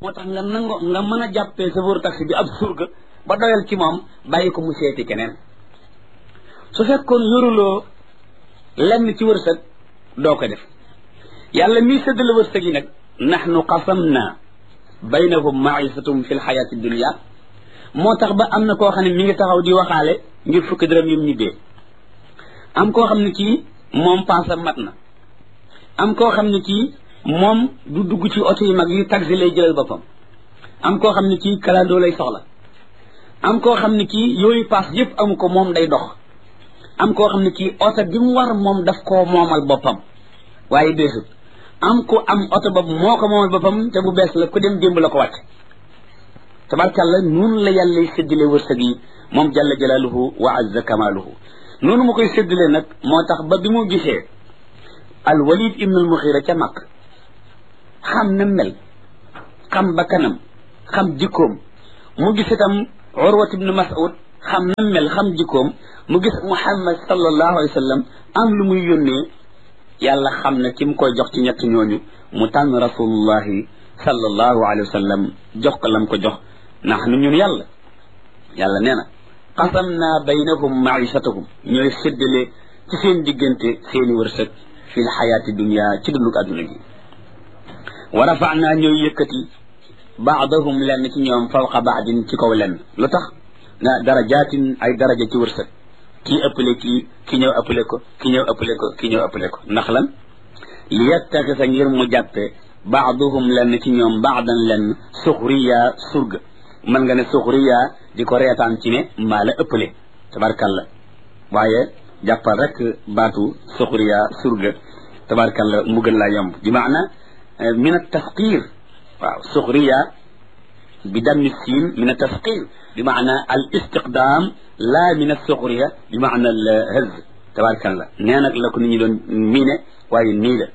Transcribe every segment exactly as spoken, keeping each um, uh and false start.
moo tax nga nango nga mën a jàppee chauffeur taxi bi ab surga ba doyal ci moom bàyyi ko mu seeti keneen su fekkoon yoruloo lenn ci wërsëg doo ko def yàlla mii séddale wërsëg yi nag nahnu qasamna baynahum ma'isatum fi lxayaati dunia moo tax ba am na koo xam ne mi ngi taxaw di waxaale ngir fukki dërëm yum ñibbee am koo xam ne kii moom paasa mat na am koo xam ne kii moom du dugg ci oto yi mag yi taxi lay jëlal boppam am koo xam ne kii kalandoo lay soxla am koo xam ne kii yooyu paas yëpp amu ko moom day dox am koo xam ne kii oto bi mu war moom daf koo moomal boppam waaye beesut am ku am oto boobu moo ko moomal boppam te bu bees la ku dem démb la ko wàcc tabarkàlla noonu la yàlla séddale wërsëg yi moom jalla jalaaluhu wa azza kamaaluhu noonu mu koy séddale nag moo tax ba bi mu gisee al walid ibn al muxira ca mag xam na mel xam bakkanam xam jikkoom mu gis itam urwat ibn mas'ud xam na mel xam jikkoom mu gis muhammad sallallahu alayhi wa sallam am lu muy yónnee yàlla xam na ki mu koy jox ci ñett ñooñu mu tànn rasulullahi sallallahu alayhi wa sallam jox ko lam ko jox ndax nu ñun yàlla yàlla nee na qasamna baynahum maishatahum ñooy séddale ci seen diggante seeni wërsëg fi l xayaati dunia ci dundug adduna gi wa rafa'na ñooy yëkkati baadahum lenn ci ñoom fawqa baadin ci kaw lenn lu tax na darajaatin ay daraja ci wërsëg kii ëppale kii ki ñëw ëppale ko ki ñëw ëppale ko ki ñëw ëppale ko ndax lan li yattaxisa ngir mu jàppe baaduhum lenn ci ñoom baadan lenn suxriya surga mën nga ne suxriya di ko reetaan ci ne maa la ëppale tabarkalla waaye jàppal rek baatu suxriya surga tabarkalla mu gën laa yomb bi maana min at-tasqir waaw suxriya bi dammi siin min at-tasqir bi maana al istiqdaam la min as-suxriya bi maana al haz tabarkalla nee nag la ko nit ñi doon miine waaye nii la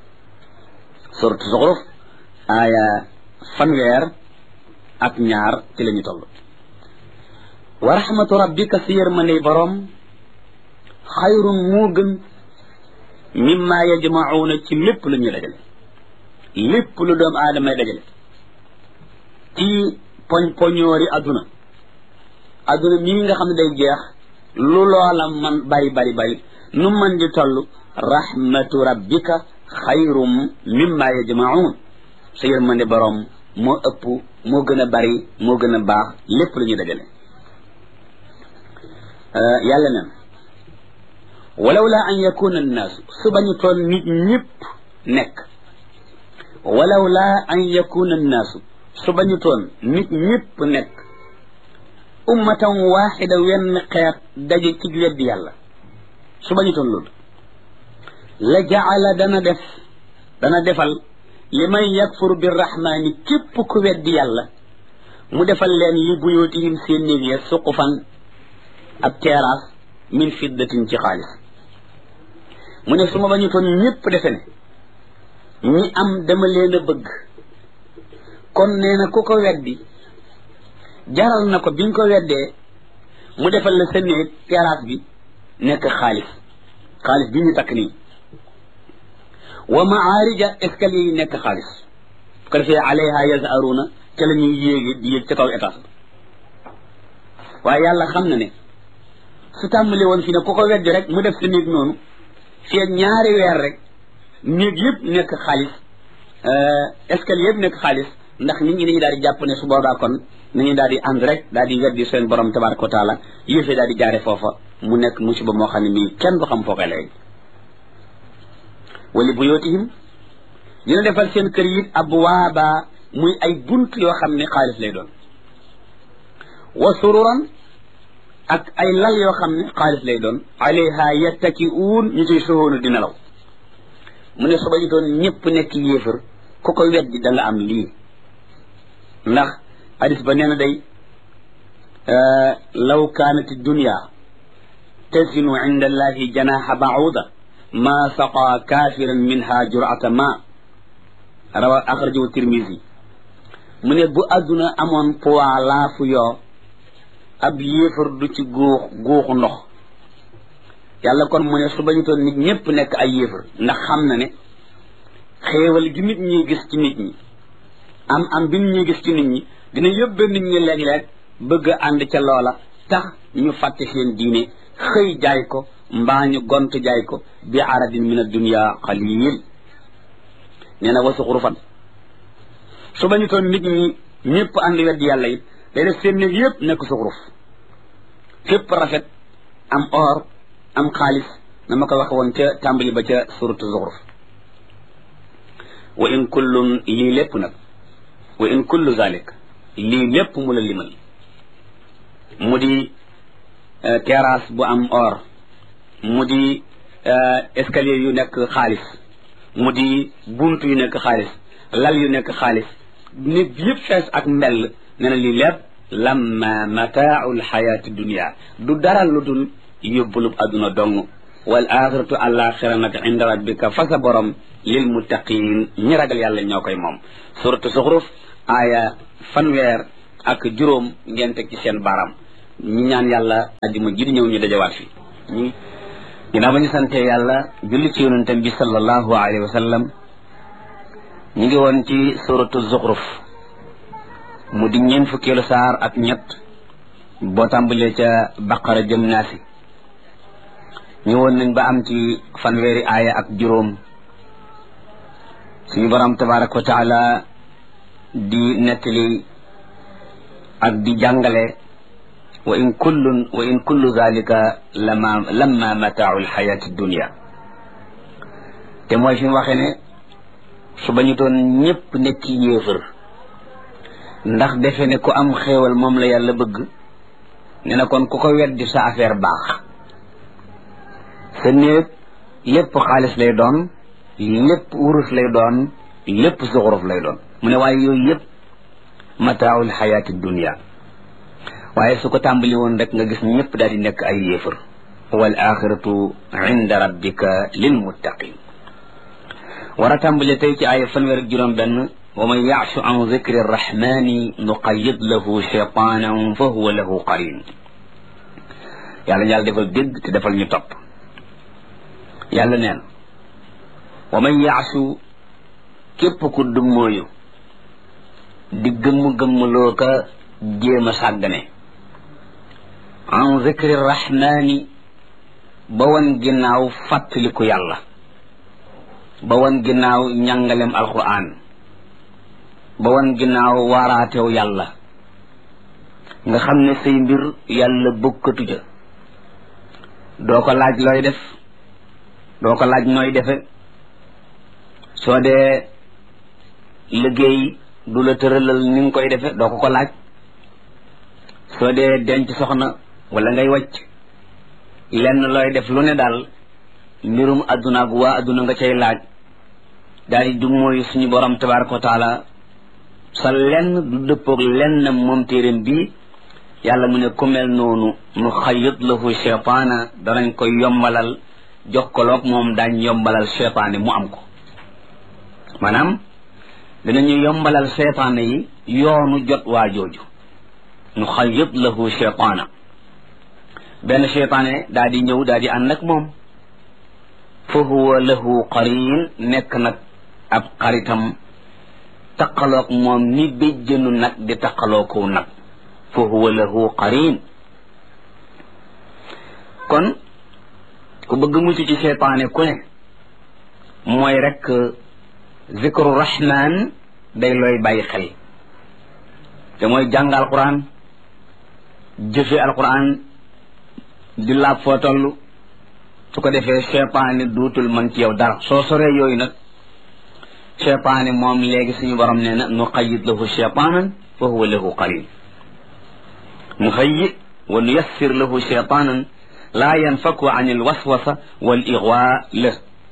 suratu Zuxruf aaya fanweer ak ñaar ci la ñu toll wa rahmatu rabbika si yërmandey boroom xayrun moo gën mimma yajmacuuna ci lépp lu ñuy dajale lépp lu doomu aadamay dajale ci poñ poñoori adduna adduna mii nga xam ne day jeex lu loola man bari bari bari nu man di toll rahmatu rabbika xayrum mimma yajmacuun sa yërmande boroom moo ëpp moo gën a bari moo gën a baax lépp lu ñuy dajale yàlla nen walaw la an yakuna annaasu su bañu toon nit ñëpp nekk walaw la an yakuna annaasu su bañu toon nit ñëpp nekk ummatan waaxida wenn xeet daje ci weddi yàlla su bañu toon loolu la jaala dana def dana defal li man yakfur birrahmaani képp ku weddi yàlla mu defal leen li buyootihim seen néeg ya suqufan ab terrasse min fiddatin ci xaalis mu ne su ma bañu toon ñëpp defe ne ñi am dama leen a bëgg kon nee na ku ko weddi jaral na ko biñ ko weddee mu defal la sa néeg terrasse bi nekk xaalis xaalis bi ñu takk nii wa maarija escalier yi nekk xaalis bu ko defee alayha yazaruna ca la ñuy yéegi di yéeg ca kaw étage waaye yàlla xam na ne su tàmbali woon fi ne ku ko weddi rek mu def sa néeg noonu fii ak ñaari weer rek néeg yëpp nekk xaalis escalier yëpp nekk xaalis ndax nit ñi dañuy daal di jàpp ne su boobaa kon nañu daal di ànd rek daal di weddi seen borom tabaraka wa taala yëfee daal di jaare foofa mu nekk musiba moo xam ne mii kenn du xam foo koy léegi wali buyootihim dina defal seen kër yi abwaaba muy ay bunt yoo xam ne xaalis lay doon wa sururan ak ay lal yoo xam ne xaalis lay doon alayha yattaki'uun ñu ciy soxoonu di nelaw mu ne suba ñu doon ñëpp nekk yéefar ku ko weddi da nga am lii ndax hadis ba nee na day law kaanat dunya tazinu inda allahi janaha ba'uda ma saqa kafiran minha jur'ata ma rawa axrajahu tirmisi mu ne bu adduna amoon poids laafu yoo ab yéefar du ci góox góoxu ndox yàlla kon mu ne su bañu toon nit ñëpp nekk ay yéefar ndax xam na ne xéewal gi nit ñi gis ci nit ñi am am bi ñuy gis ci nit ñi dina yóbbe nit ñi léeg-léeg bëgg a ànd ca loola tax ñu fàtte seen diine xëy jaay ko mbaa ñu gont jaay ko bi aradin min ad-dunya qalil nee na wasu xurufan su bañu toon nit ñi ñëpp ànd weddi yàlla it day def seen néeg yëpp nekk suxuruf fépp rafet am or am xaalis na ma ko wax woon ca tàmbali ba ca suratu zuxruf wa in kullun lii lépp nag wa in kullu zalik lii lépp mu la limal mu di terrasse bu am or mu di escalier yu nekk xaalis mu di bunt yu nekk xaalis lal yu nekk xaalis nit yëpp fees ak mbell nee na lii lépp lamma mataau lxayaati dunia du dara lu dul yóbbulub adduna dong wal axiratu alaxira nag inda rabbika fa sa borom lil muttaqin ñi ragal yàlla ñoo koy moom suratu zuxruf aaya fanweer ak juróom ngeen teg ci seen baaraam ñi ñaan yàlla ajjuma ji di ñëw ñu dajawaat fi ñi ginnaaw ba ñu sante yàlla julli ci yonentam bi sallallahu alayhi wa sallam ñu ngi woon ci suratu zuxruf mu di ñeen fukkeelu saar ak ñett boo tàmbalee ca baqara jëm naasi ñu woon nañ ba am ci fanweeri aaya ak juróom suñu borom tabaraka wa taala di nettali ak di jàngale wa in kullun wa in kullu zalika lama lamma mataau alxayati dunia te mooy fi mu waxee ne su bañu doon ñëpp nekk yéefër ndax defe ne ku am xéewal moom la yàlla bëgg ne na kon ku ko weddi sa affaire baax sa néeg lépp xaalis lay doon lépp wurus lay doon lépp suxuruf lay doon mu ne waaye yooyu yëpp mataaul xayaati dunia waaye su ko tàmbali woon rek nga gis ñëpp daal di nekk ay yéefar wal axiratu inda rabbika lil muttaqin war a tàmbali tey ci ay fanweer ak juróom benn wa man yaashu an zikri rrahmani nuqayyid lahu shaytanan fa huwa lahu qarin yàlla yàlla defal dégg te defal ñu topp yàlla neen wa man yaashu képp ku dummóoyu di gëmm-gëmm loo ka jéem a sàggane an zikri rahmani ba wan ginnaaw fàttaliku yàlla ba wan ginnaaw njàngalem alquran ba wan ginnaaw waaraatew yàlla nga xam ne say mbir yàlla bokkatu ja doo ko laaj looy def doo ko laaj nooy defe soo dee liggéey du la tëralal ni nga koy defe doo ko ko laaj soo dee denc soxna wala ngay wàcc lenn looy def lu ne daal mbirum adduna ak waa adduna nga cay laaj daal di du mooy suñu borom tabaraka wa taala sa lenn du dëppoog lenn moom téeréem bii yàlla mu ne ku mel noonu nu xayit lahu cheytaana danañ koy yombalal jox ko loog moom daañ yombalal cheytaane mu am ko maanaam dinañu yombalal cheytaane yi yoonu jot waa jooju nu xayit lahu cheytaana benn cheytaane daa di ñëw daa di ànd ak moom fa huwa lahu qarin nekk nag ab xaritam taqaloog moom ni béjjënu nag di taqaloo kow nag fa huwa lahu qarin kon ku bëgg mucc ci cheytaane ku ne mooy rek zikru rahman day looy bàyyi xel te mooy jàng alquran jëfe alquran di laab foo toll su ko defee cheytaane duutul mën ci yow dara soo soree yooyu nag cheytaane moom léegi suñu borom nee na nu qayyid lahu cheytaanan fa huwa lahu qarin nu hayyi wa nu yassir lahu cheytaanan laa yanfaku an il waswasa wal igwa la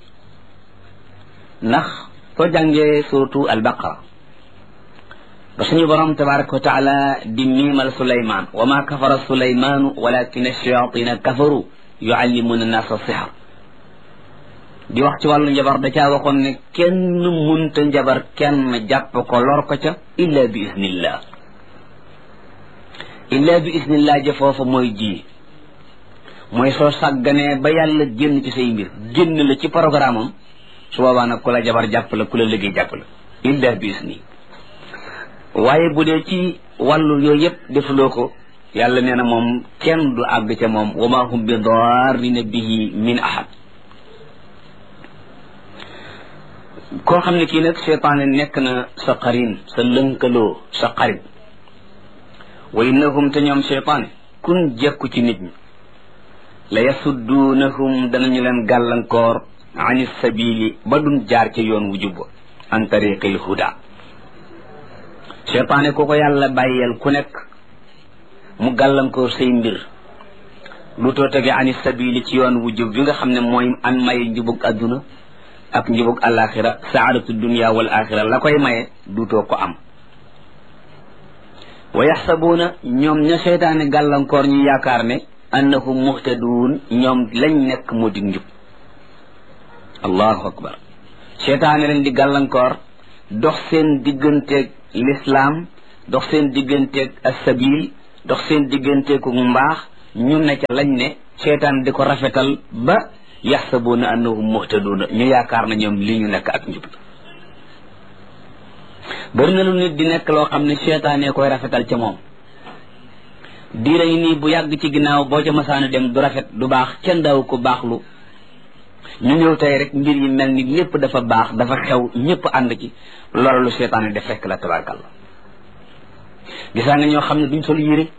ndax soo jàngee suratu albaqara ba suñu borom tabaraka wa taala di miimal suleyman wa ma kafara suleymanu walakin ash-shayatina kafaru yuallimuna nasa sixar di wax ci wàllu njabar da caa waxoon ne kenn munta njabar kenn jàpp ko lor ko ca illa bi iznillah illa bi iznillah ja foofa mooy ji mooy soo sàgganee ba yàlla génn ci say mbir génn la ci programme am su boobaa nag ku la jabar jàpp la ku la liggéey jàpp la illa bi izni waaye bu dee ci wàllu yooyu yëpp defuloo ko yàlla nee na moom kenn du àgg ca moom wa ma hum bi darrina bihi min ahad koo xam ne kii nag seytaane nekk na sa qarin sa lënkaloo sa xarit wa innahum te ñoom seytaane kun jekku ci nit ñi la yasudduunahum danañu leen gàllankoor ani sabili ba duñ jaar ca yoon wu jubba an tariqil huda seytaane ku ko yàlla bàyyeel ku nekk mu gàllankoor say mbir lu too tege ani sabili ci yoon wu jub bi nga xam ne mooy an maye njubug adduna ak njubug alaxira saadatu dunia wal axira la koy maye duutoo ko am wa yaxsabuuna ñoom ña seytaane gàllankoor ñu yaakaar ne annahum muhtaduun ñoom lañ nekk moo dig njub allahu akbar seytaane leen di gàllankoor dox seen digganteeg lislaam dox seen digganteeg assabil dox seen digganteeg mbaax ñu ne ca lañ ne seytaane di ko rafetal ba yaxsabuuna annahum muhtaduuna ñu yaakaar na ñoom li ñu nekk ak njub bari na lu nit di nekk loo xam ne seytaane koy rafetal ca moom diira yi nii bu yàgg ci ginnaaw boo ca masaana dem du rafet du baax kenn daaw ko baaxlu ñu ñëw tey rek mbir yi mel ni lépp dafa baax dafa xew ñëpp ànd ci loolu lu seytaane def fekk la tabarkalla gisaa nga ñoo xam ne duñ sol yére